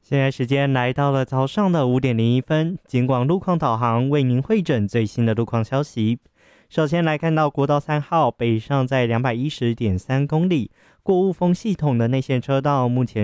现在时间来到了早上的5:01，警广路况导航为您汇整最新的路况消息。首先来看到国道3号北上在210.3公里，过雾峰系统的内线车道目前